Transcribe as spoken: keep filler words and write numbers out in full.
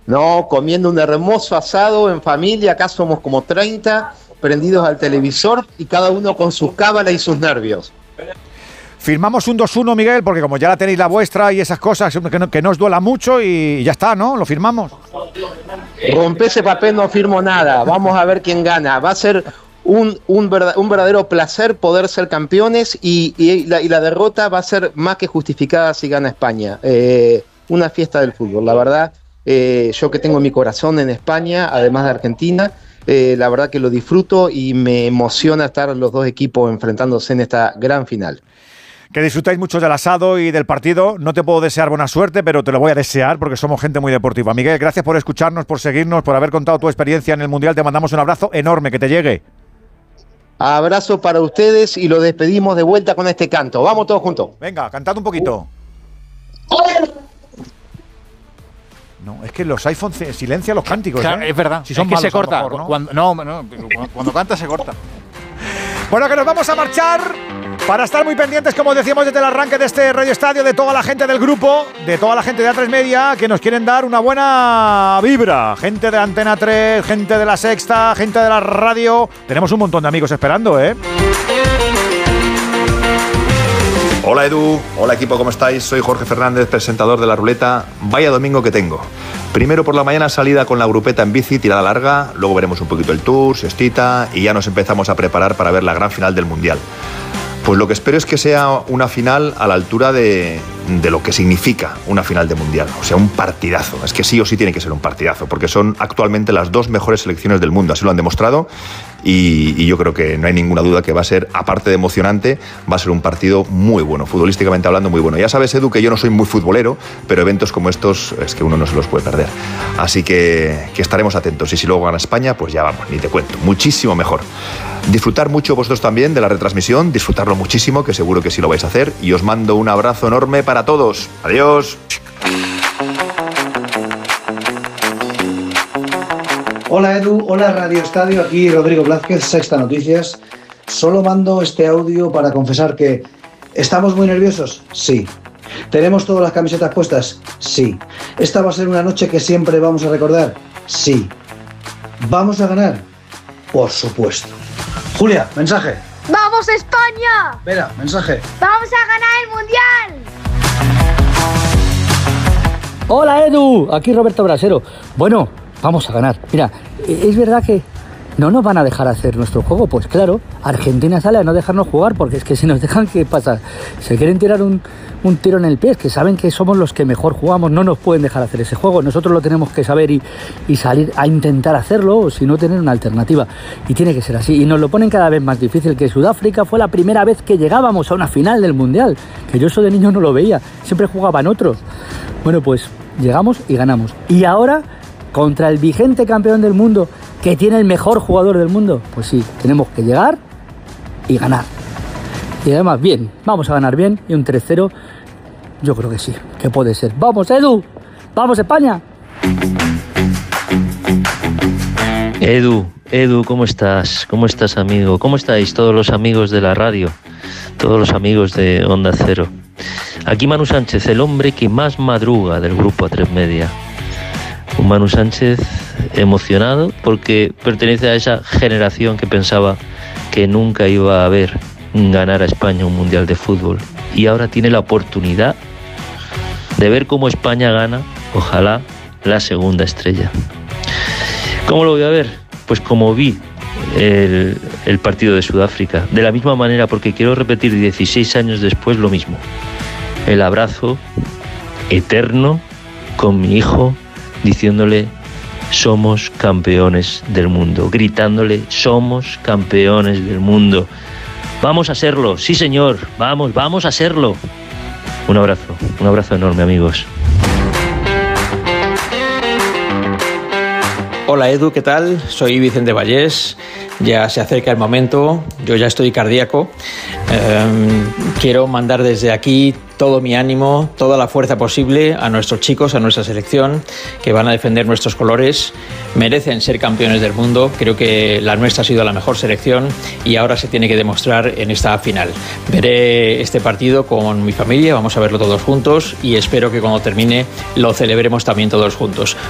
No, comiendo un hermoso asado en familia, acá somos como treinta, prendidos al televisor y cada uno con sus cábalas y sus nervios. Firmamos un dos uno, Miguel, porque como ya la tenéis la vuestra y esas cosas, que no, que no os duela mucho y ya está, ¿no? Lo firmamos. Rompe ese papel, no firmo nada. Vamos a ver quién gana. Va a ser un, un, verdad, un verdadero placer poder ser campeones y, y, la, y la derrota va a ser más que justificada si gana España. Eh, una fiesta del fútbol, la verdad. Eh, yo que tengo mi corazón en España, además de Argentina, eh, la verdad que lo disfruto y me emociona estar los dos equipos enfrentándose en esta gran final. Que disfrutáis mucho del asado y del partido. No te puedo desear buena suerte, pero te lo voy a desear porque somos gente muy deportiva. Miguel, gracias por escucharnos, por seguirnos, por haber contado tu experiencia en el Mundial. Te mandamos un abrazo enorme, que te llegue. Abrazo para ustedes y lo despedimos de vuelta con este canto. Vamos todos juntos. Venga, cantad un poquito. No, es que los iPhones silencian los cánticos. Claro, ¿eh? Es verdad. Si son es que malos, se corta. mejor, ¿no? Cuando, no, no, cuando canta se corta. Bueno, que nos vamos a marchar para estar muy pendientes, como decíamos desde el arranque de este Radio Estadio, de toda la gente del grupo, de toda la gente de A tres Media, que nos quieren dar una buena vibra. Gente de Antena tres, gente de La Sexta, gente de la radio. Tenemos un montón de amigos esperando, ¿eh? Hola Edu, hola equipo, ¿cómo estáis? Soy Jorge Fernández, presentador de La Ruleta. Vaya domingo que tengo. Primero por la mañana salida con la grupeta en bici, tirada larga, luego veremos un poquito el tour, siestita y ya nos empezamos a preparar para ver la gran final del Mundial. Pues lo que espero es que sea una final a la altura de, de lo que significa una final de Mundial. O sea, un partidazo. Es que sí o sí tiene que ser un partidazo, porque son actualmente las dos mejores selecciones del mundo. Así lo han demostrado y, y yo creo que no hay ninguna duda que va a ser, aparte de emocionante, va a ser un partido muy bueno, futbolísticamente hablando muy bueno. Ya sabes, Edu, que yo no soy muy futbolero, pero eventos como estos es que uno no se los puede perder. Así que, que estaremos atentos. Y si luego gana España, pues ya vamos, ni te cuento. Muchísimo mejor. Disfrutar mucho vosotros también de la retransmisión, disfrutarlo muchísimo, que seguro que sí lo vais a hacer, y os mando un abrazo enorme para todos. Adiós. Hola Edu, hola Radio Estadio, aquí Rodrigo Blázquez, Sexta Noticias. Solo mando este audio para confesar que ¿estamos muy nerviosos? Sí. ¿Tenemos todas las camisetas puestas? Sí. ¿Esta va a ser una noche que siempre vamos a recordar? Sí. ¿Vamos a ganar? Por supuesto. Julia, mensaje. ¡Vamos España! Vera, mensaje. ¡Vamos a ganar el Mundial! Hola Edu, aquí Roberto Brasero. Bueno, vamos a ganar. Mira, es verdad que no nos van a dejar hacer nuestro juego. Pues claro, Argentina sale a no dejarnos jugar porque es que si nos dejan, ¿qué pasa? Se quieren tirar un, un tiro en el pie, es que saben que somos los que mejor jugamos, no nos pueden dejar hacer ese juego. Nosotros lo tenemos que saber y, y salir a intentar hacerlo, o si no tener una alternativa. Y tiene que ser así. Y nos lo ponen cada vez más difícil, que Sudáfrica fue la primera vez que llegábamos a una final del Mundial, que yo eso de niño no lo veía, siempre jugaban otros. Bueno, pues llegamos y ganamos. Y ahora, contra el vigente campeón del mundo, que tiene el mejor jugador del mundo, pues sí, tenemos que llegar y ganar. Y además, bien, vamos a ganar bien, y un tres cero, yo creo que sí, que puede ser. ¡Vamos, Edu! ¡Vamos, España! Edu, Edu, ¿cómo estás? ¿Cómo estás, amigo? ¿Cómo estáis todos los amigos de la radio? Todos los amigos de Onda Cero. Aquí Manu Sánchez, el hombre que más madruga del grupo A tres Media. Un Manu Sánchez emocionado porque pertenece a esa generación que pensaba que nunca iba a ver ganar a España un Mundial de Fútbol. Y ahora tiene la oportunidad de ver cómo España gana, ojalá, la segunda estrella. ¿Cómo lo voy a ver? Pues como vi el, el partido de Sudáfrica. De la misma manera, porque quiero repetir dieciséis años después lo mismo. El abrazo eterno con mi hijo, diciéndole somos campeones del mundo, gritándole somos campeones del mundo. Vamos a serlo, sí señor, vamos, vamos a serlo. Un abrazo, un abrazo enorme, amigos. Hola Edu, ¿qué tal? Soy Vicente Vallés. Ya se acerca el momento, yo ya estoy cardíaco. Eh, quiero mandar desde aquí todo mi ánimo, toda la fuerza posible a nuestros chicos, a nuestra selección, que van a defender nuestros colores. Merecen ser campeones del mundo. Creo que la nuestra ha sido la mejor selección y ahora se tiene que demostrar en esta final. Veré este partido con mi familia, vamos a verlo todos juntos y espero que cuando termine lo celebremos también todos juntos.